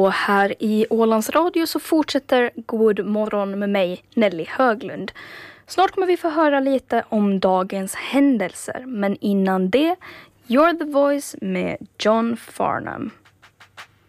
Och här i Ålands Radio så fortsätter God morgon med mig, Nelly Höglund. Snart kommer vi få höra lite om dagens händelser. Men innan det, You're the Voice med John Farnham.